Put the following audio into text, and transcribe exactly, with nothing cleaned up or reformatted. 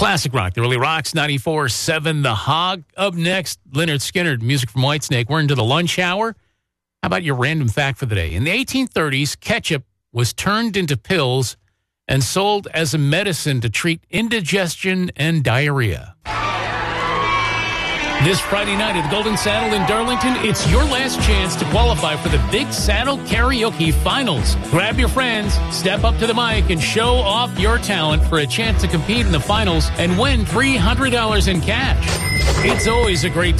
Classic rock, the really rocks, ninety-four seven The Hog. Up next, Leonard Skinner, music from Whitesnake. We're into the lunch hour. How about your random fact for the day? In the eighteen thirties, ketchup was turned into pills and sold as a medicine to treat indigestion and diarrhea. This Friday night at the Golden Saddle in Darlington, it's your last chance to qualify for the Big Saddle Karaoke Finals. Grab your friends, step up to the mic, and show off your talent for a chance to compete in the finals and win three hundred dollars in cash. It's always a great